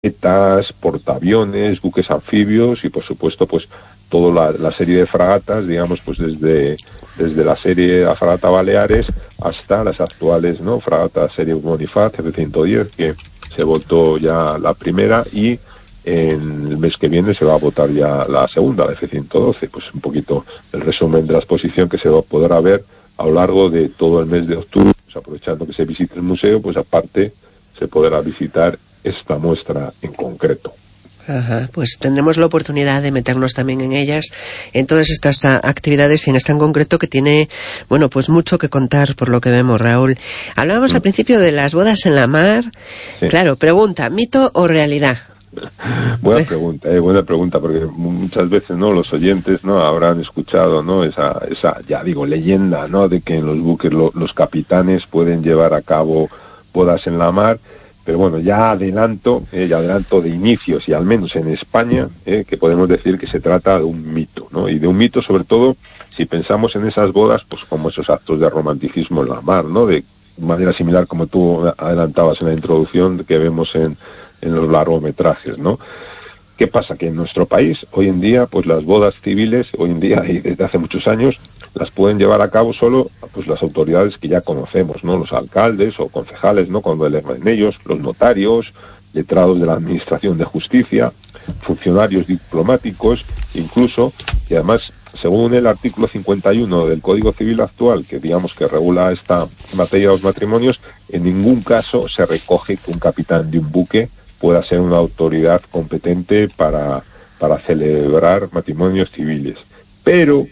portaaviones, buques anfibios y por supuesto pues toda la serie de fragatas, digamos, pues desde la serie la fragata Baleares hasta las actuales, ¿no? Fragata serie Bonifaz F-110, que se votó ya la primera, y en el mes que viene se va a votar ya la segunda, la F-112. Pues un poquito el resumen de la exposición que se va a poder ver a lo largo de todo el mes de octubre. Pues aprovechando que se visite el museo, pues aparte se podrá visitar esta muestra en concreto. Ajá, pues tendremos la oportunidad de meternos también en ellas, en todas estas actividades y en esta en concreto que tiene, bueno, pues mucho que contar por lo que vemos, Raúl. Hablábamos al principio de las bodas en la mar. Sí. Claro, pregunta, ¿mito o realidad? Buena pregunta, porque muchas veces, ¿no?, los oyentes, ¿no?, habrán escuchado, ¿no?, esa ya digo, leyenda, ¿no?, de que en los buques los capitanes pueden llevar a cabo bodas en la mar. Pero bueno, ya adelanto de inicios, y al menos en España, que podemos decir que se trata de un mito, ¿no? Y de un mito sobre todo si pensamos en esas bodas, pues como esos actos de romanticismo en la mar, ¿no? De manera similar como tú adelantabas en la introducción que vemos en los largometrajes, ¿no? ¿Qué pasa? Que en nuestro país, hoy en día, pues las bodas civiles, hoy en día y desde hace muchos años, las pueden llevar a cabo solo pues las autoridades que ya conocemos, ¿no? Los alcaldes o concejales, ¿no?, cuando delegan en ellos, los notarios, letrados de la Administración de Justicia, funcionarios diplomáticos, incluso, y además, según el artículo 51 del Código Civil actual, que digamos que regula esta materia de los matrimonios, en ningún caso se recoge que un capitán de un buque pueda ser una autoridad competente para celebrar matrimonios civiles. Pero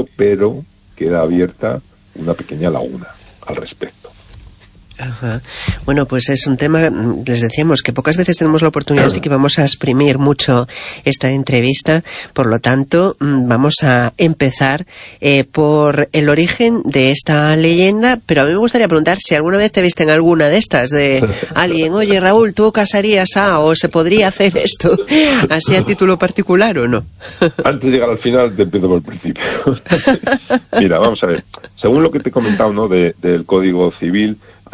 queda abierta una pequeña laguna al respecto. Ajá. Bueno, pues es un tema, les decíamos que pocas veces tenemos la oportunidad y que vamos a exprimir mucho esta entrevista. Por lo tanto, vamos a empezar por el origen de esta leyenda, pero a mí me gustaría preguntar si alguna vez te viste en alguna de estas, de alguien, oye Raúl, ¿tú casarías o se podría hacer esto así a título particular o no? Antes de llegar al final te empiezo por el principio. Mira, vamos a ver, según lo que te he comentado, ¿no?, del Código Civil,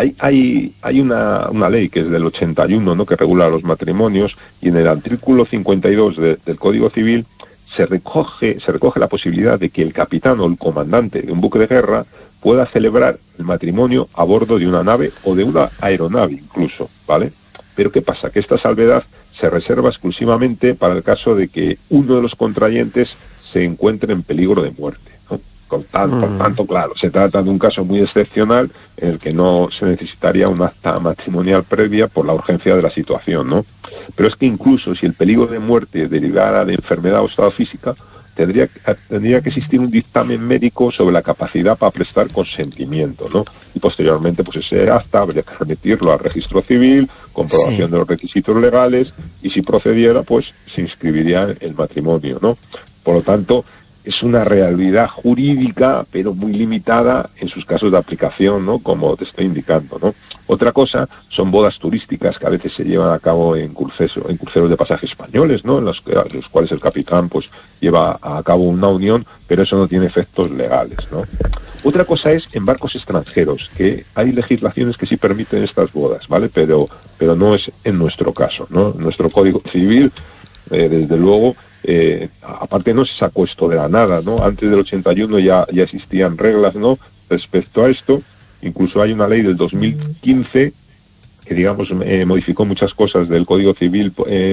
hay una ley que es del 81, ¿no?, que regula los matrimonios, y en el artículo 52 del Código Civil se recoge la posibilidad de que el capitán o el comandante de un buque de guerra pueda celebrar el matrimonio a bordo de una nave o de una aeronave incluso, ¿vale? Pero ¿qué pasa? Que esta salvedad se reserva exclusivamente para el caso de que uno de los contrayentes se encuentre en peligro de muerte, ¿no? Por tanto, claro, se trata de un caso muy excepcional en el que no se necesitaría un acta matrimonial previa por la urgencia de la situación, ¿no? Pero es que incluso si el peligro de muerte derivara de enfermedad o estado física, tendría que existir un dictamen médico sobre la capacidad para prestar consentimiento, ¿no? Y posteriormente, pues ese acta habría que remitirlo al registro civil, comprobación de los requisitos legales, y si procediera, pues se inscribiría el matrimonio, ¿no? Por lo tanto, es una realidad jurídica, pero muy limitada en sus casos de aplicación, ¿no?, como te estoy indicando, ¿no? Otra cosa son bodas turísticas que a veces se llevan a cabo en cruceros de pasaje españoles, ¿no?, en los cuales el capitán pues lleva a cabo una unión, pero eso no tiene efectos legales, ¿no? Otra cosa es en barcos extranjeros, que hay legislaciones que sí permiten estas bodas, ¿vale? Pero no es en nuestro caso, ¿no? En nuestro Código Civil, desde luego, aparte no se sacó esto de la nada, ¿no? Antes del 81 ya existían reglas, ¿no?, respecto a esto. Incluso hay una ley del 2015 que, digamos, modificó muchas cosas del Código Civil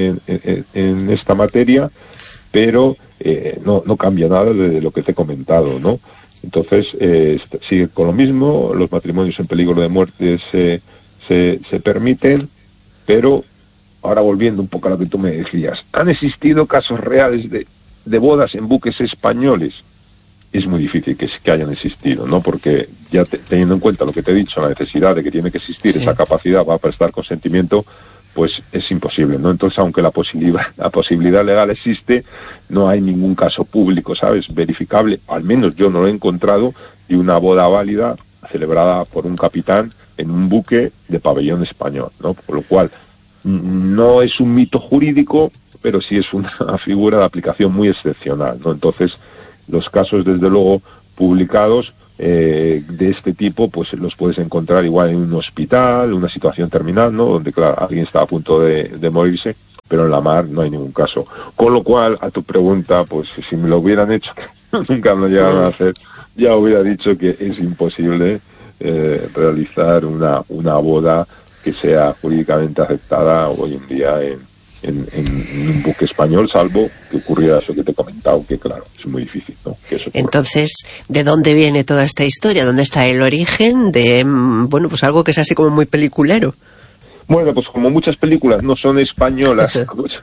en esta materia, pero no cambia nada de lo que te he comentado, ¿no? Entonces, sigue con lo mismo, los matrimonios en peligro de muerte se permiten, pero ahora volviendo un poco a lo que tú me decías, ¿han existido casos reales de bodas en buques españoles? Es muy difícil que hayan existido, ¿no? Porque ya teniendo en cuenta lo que te he dicho, la necesidad de que tiene que existir esa capacidad para prestar consentimiento, pues es imposible, ¿no? Entonces, aunque la posibilidad legal existe, no hay ningún caso público, ¿sabes?, verificable, al menos yo no lo he encontrado, de una boda válida celebrada por un capitán en un buque de pabellón español, ¿no? Por lo cual, no es un mito jurídico, pero sí es una figura de aplicación muy excepcional, ¿no? Entonces, los casos, desde luego, publicados de este tipo, pues los puedes encontrar igual en un hospital, una situación terminal, ¿no?, donde, claro, alguien está a punto de morirse, pero en la mar no hay ningún caso. Con lo cual, a tu pregunta, pues si me lo hubieran hecho, nunca me lo llegaron a hacer, ya hubiera dicho que es imposible realizar una boda que sea jurídicamente aceptada hoy en día en un buque español, salvo que ocurriera eso que te he comentado, que claro, es muy difícil, ¿no? Que eso ocurra. Entonces, ¿de dónde viene toda esta historia? ¿Dónde está el origen de, bueno, pues algo que es así como muy peliculero? Bueno, pues como muchas películas no son españolas,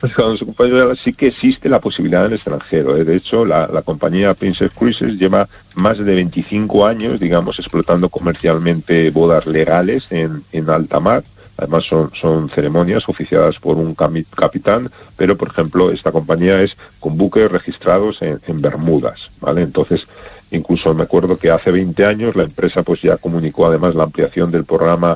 sí que existe la posibilidad en el extranjero. De hecho, la compañía Princess Cruises lleva más de 25 años, digamos, explotando comercialmente bodas legales en alta mar. Además son ceremonias oficiadas por un capitán, pero por ejemplo esta compañía es con buques registrados en Bermudas, ¿vale? Entonces, incluso me acuerdo que hace 20 años la empresa pues ya comunicó además la ampliación del programa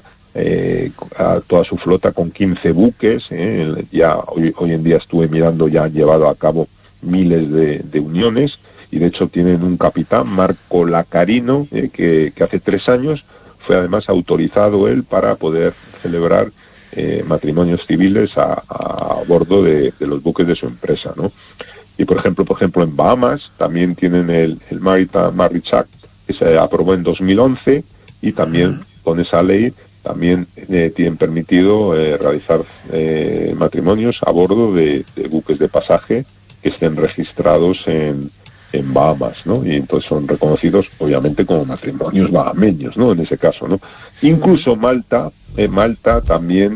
a toda su flota con 15 buques, ya hoy en día estuve mirando, ya han llevado a cabo miles de uniones, y de hecho tienen un capitán, Marco Lacarino, que hace 3 años fue además autorizado él para poder celebrar matrimonios civiles a bordo de los buques de su empresa, ¿no? Y por ejemplo en Bahamas también tienen el Maritime Marriage Act, que se aprobó en 2011, y también con esa ley también tienen permitido realizar matrimonios a bordo de buques de pasaje que estén registrados en Bahamas, ¿no? Y entonces son reconocidos, obviamente, como matrimonios bahameños, ¿no? En ese caso, ¿no? Incluso Malta también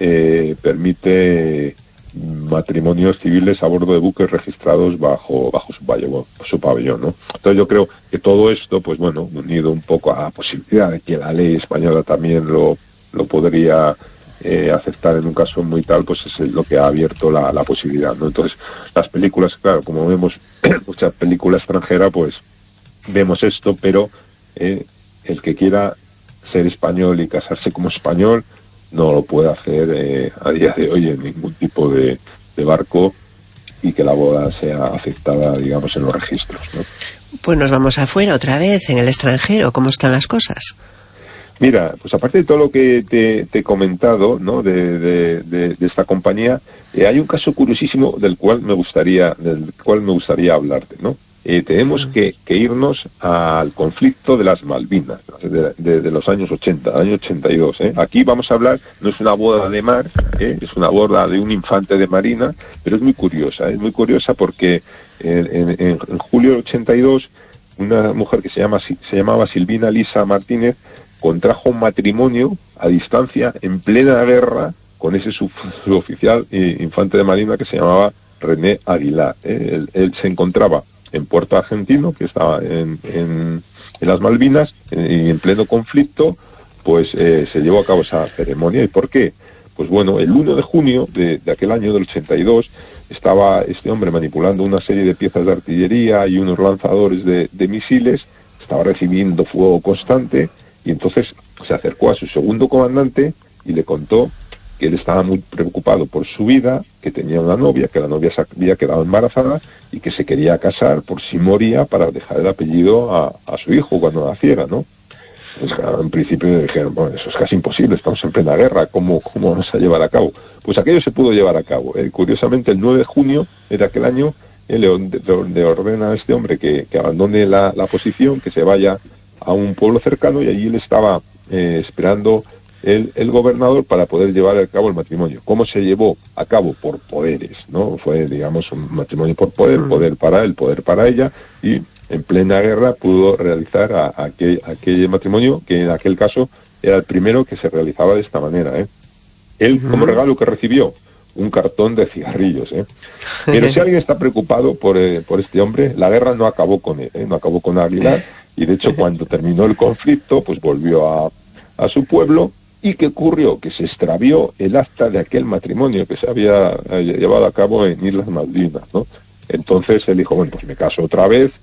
permite matrimonios civiles a bordo de buques registrados bajo su pabellón, ¿no? Entonces yo creo que todo esto, pues bueno, unido un poco a la posibilidad de que la ley española también lo podría aceptar en un caso muy tal, pues es lo que ha abierto la posibilidad, ¿no? Entonces, las películas, claro, como vemos muchas películas extranjeras, pues vemos esto, pero el que quiera ser español y casarse como español no lo puede hacer a día de hoy en ningún tipo de barco, y que la boda sea aceptada, digamos, en los registros, ¿no? Pues nos vamos afuera otra vez, en el extranjero. ¿Cómo están las cosas? Mira, pues aparte de todo lo que te he comentado, ¿no? de esta compañía, hay un caso curiosísimo del cual me gustaría hablarte, ¿no? Tenemos que irnos al conflicto de las Malvinas, de los años 80, año 82, ¿eh? Aquí vamos a hablar, no es una boda de mar, es una boda de un infante de marina, pero es muy curiosa porque en julio del 82, una mujer que se llamaba Silvina Lisa Martínez contrajo un matrimonio a distancia en plena guerra con ese suboficial infante de marina que se llamaba René Aguilar. Él se encontraba en Puerto Argentino, que estaba en las Malvinas, y en pleno conflicto, pues se llevó a cabo esa ceremonia. ¿Y por qué? Pues bueno, el 1 de junio de aquel año del 82, estaba este hombre manipulando una serie de piezas de artillería y unos lanzadores de misiles, estaba recibiendo fuego constante, y entonces se acercó a su segundo comandante y le contó que él estaba muy preocupado por su vida, que tenía una novia, que la novia se había quedado embarazada y que se quería casar por si moría para dejar el apellido a su hijo cuando naciera, ¿no? Pues claro, en principio dijeron, bueno, eso es casi imposible, estamos en plena guerra, ¿cómo vamos a llevar a cabo? Pues aquello se pudo llevar a cabo. Curiosamente, el 9 de junio de aquel año, él le ordena a este hombre que abandone la posición, que se vaya a un pueblo cercano, y allí él estaba esperando el gobernador para poder llevar a cabo el matrimonio. ¿Cómo se llevó a cabo? Por poderes, ¿no? Fue, digamos, un matrimonio por poder para él, poder para ella, y en plena guerra pudo realizar aquel matrimonio, que en aquel caso era el primero que se realizaba de esta manera, ¿eh? Él, como regalo que recibió, un cartón de cigarrillos, ¿eh? Pero si alguien está preocupado por este hombre, la guerra no acabó con él, no acabó con Aguilar, y de hecho cuando terminó el conflicto, pues volvió a su pueblo. ¿Y qué ocurrió? Que se extravió el acta de aquel matrimonio que se había llevado a cabo en Islas Malvinas, ¿no? Entonces él dijo, bueno, pues me caso otra vez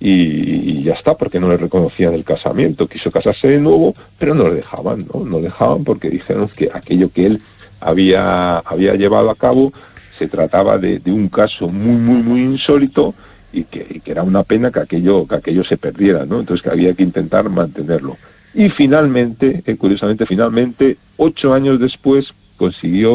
y ya está, porque no le reconocían el casamiento. Quiso casarse de nuevo, pero no le dejaban, ¿no? No le dejaban porque dijeron que aquello que él había llevado a cabo se trataba de un caso muy insólito, y que era una pena que aquello se perdiera, ¿no? Entonces que había que intentar mantenerlo. Y finalmente, curiosamente, 8 años después, consiguió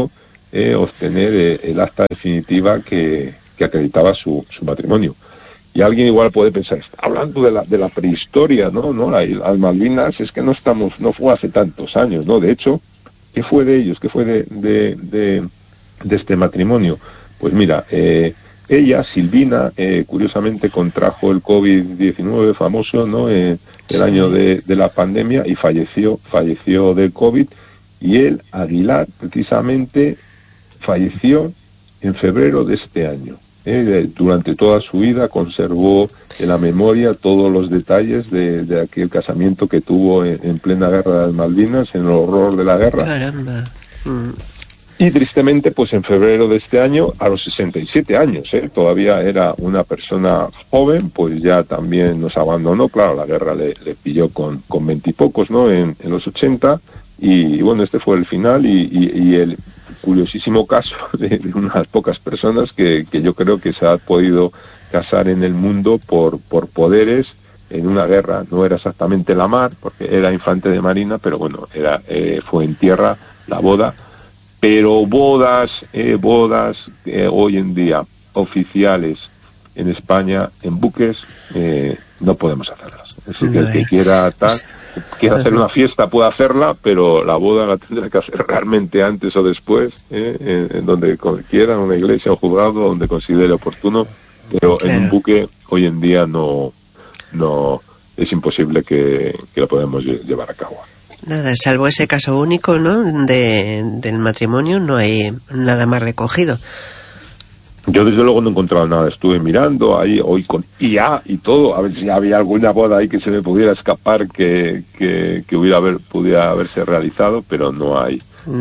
obtener el acta definitiva que acreditaba su matrimonio. Y alguien igual puede pensar, hablando de la prehistoria, ¿no? Las Malvinas es que no fue hace tantos años, ¿no? De hecho, ¿qué fue de ellos? ¿Qué fue de este matrimonio? Pues mira, ella, Silvina, curiosamente contrajo el COVID-19 famoso, ¿no? El año de la pandemia, y falleció del COVID. Y él, Aguilar, precisamente, falleció en febrero de este año. Durante toda su vida conservó en la memoria todos los detalles de aquel casamiento que tuvo en plena guerra de las Malvinas, en el horror de la guerra. Caramba. Y tristemente, pues en febrero de este año, a los 67 años, todavía era una persona joven, pues ya también nos abandonó. Claro, la guerra le pilló con 20 y pocos, ¿no? En los 80, y bueno, este fue el final, y el curiosísimo caso de unas pocas personas que yo creo que se ha podido casar en el mundo por poderes en una guerra. No era exactamente la mar, porque era infante de marina, pero bueno, fue en tierra la boda. Pero bodas hoy en día oficiales en España, en buques, no podemos hacerlas. Es decir, que el que quiera hacer una fiesta puede hacerla, pero la boda la tendrá que hacer realmente antes o después, en donde quiera, en una iglesia o juzgado, donde considere oportuno. Pero claro, en un buque hoy en día no es imposible que lo podamos llevar a cabo. Nada, salvo ese caso único, ¿no? Del matrimonio, no hay nada más recogido. Yo desde luego no he encontrado nada. Estuve mirando ahí hoy con IA y todo, a ver si había alguna boda ahí que se me pudiera escapar que pudiera haberse realizado, pero no hay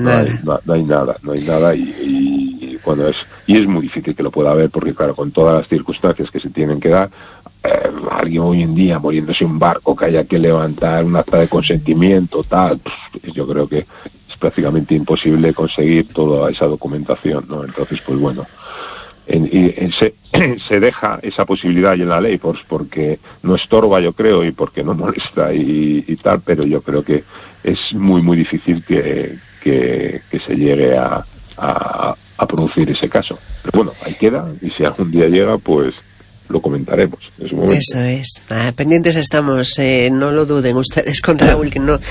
nada y bueno, es muy difícil que lo pueda haber, porque claro, con todas las circunstancias que se tienen que dar, alguien hoy en día muriéndose en un barco, que haya que levantar un acta de consentimiento, tal, yo creo que es prácticamente imposible conseguir toda esa documentación, ¿no? Entonces, pues bueno, se deja esa posibilidad ahí en la ley, porque no estorba, yo creo, y porque no molesta y tal, pero yo creo que es muy muy difícil que se llegue a producir ese caso. Pero bueno, ahí queda, y si algún día llega, pues lo comentaremos en su momento. Eso es. Pendientes estamos, no lo duden ustedes con Raúl, que no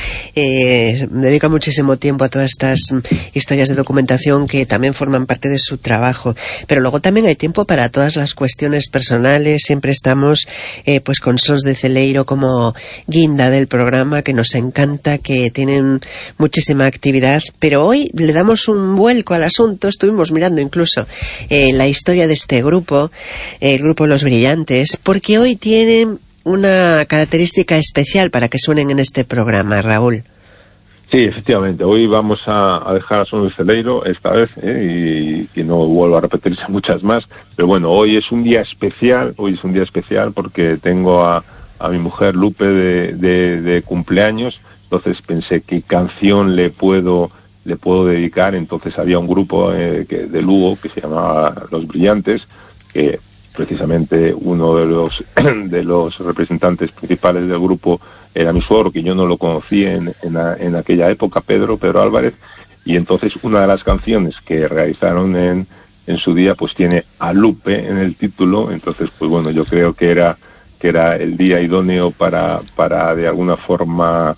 dedica muchísimo tiempo a todas estas historias de documentación que también forman parte de su trabajo. Pero luego también hay tiempo para todas las cuestiones personales. Siempre estamos pues con Sons de Celeiro como guinda del programa, que nos encanta, que tienen muchísima actividad. Pero hoy le damos un vuelco al asunto. Estuvimos mirando incluso la historia de este grupo, el grupo Los Brillantes, porque hoy tienen una característica especial para que suenen en este programa, Raúl. Sí, efectivamente. Hoy vamos a dejar a Sons de Celeiro esta vez, y que no vuelva a repetirse muchas más. Pero bueno, hoy es un día especial. Porque tengo a mi mujer Lupe de cumpleaños. Entonces pensé qué canción le puedo dedicar. Entonces había un grupo de Lugo que se llamaba Los Brillantes, que precisamente uno de los representantes principales del grupo era mi suegro, que yo no lo conocí en aquella época, Pedro Álvarez, y entonces una de las canciones que realizaron en su día pues tiene a Lupe en el título. Entonces pues bueno, yo creo que era el día idóneo para de alguna forma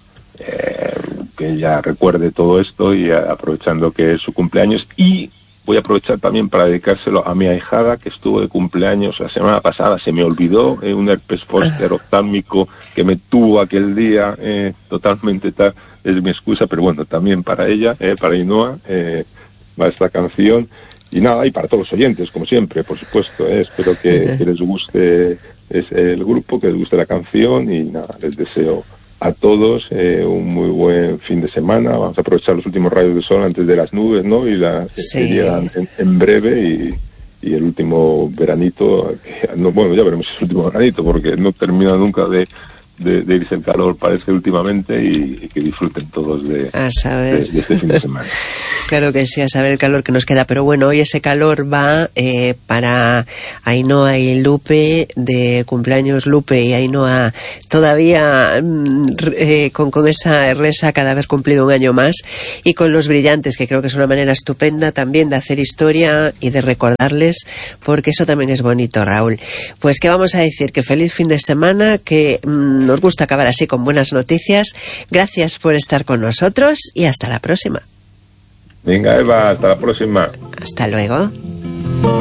que ella recuerde todo esto, y aprovechando que es su cumpleaños. Y voy a aprovechar también para dedicárselo a mi ahijada, que estuvo de cumpleaños la semana pasada. Se me olvidó un herpes zóster oftálmico que me tuvo aquel día, totalmente tal. Es mi excusa, pero bueno, también para ella, para Ainhoa, va esta canción. Y nada, y para todos los oyentes, como siempre, por supuesto, espero que les guste el grupo, que les guste la canción, y nada, les deseo a todos un muy buen fin de semana. Vamos a aprovechar los últimos rayos de sol antes de las nubes, ¿no? Y que llegan en breve, y el último veranito, bueno, ya veremos el último veranito, porque no termina nunca de de irse el calor parece últimamente y que disfruten todos de este fin de semana. Claro que sí, a saber el calor que nos queda, pero bueno, hoy ese calor va para Ainhoa y Lupe, de cumpleaños Lupe y Ainhoa todavía con esa resaca de haber cumplido un año más, y con los brillantes, que creo que es una manera estupenda también de hacer historia y de recordarles, porque eso también es bonito, Raúl. Pues qué vamos a decir, que feliz fin de semana, que nos gusta acabar así con buenas noticias. Gracias por estar con nosotros y hasta la próxima. Venga, Eva, hasta la próxima. Hasta luego.